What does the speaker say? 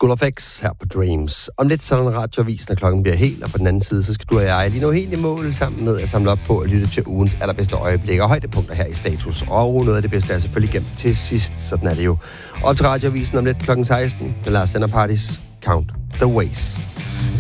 School of X her på Dreams. Om lidt så er der en radioavis, når klokken bliver helt, og på den anden side, så skal du og jeg lige nå helt i mål sammen med at samle op på at lytte til ugens allerbedste øjeblikke og højdepunkter her i Status. Og noget af det bedste er selvfølgelig gemt til sidst, sådan er det jo. Op til radioavisen om lidt klokken 16, The Last Dinner Parties, Count the Ways.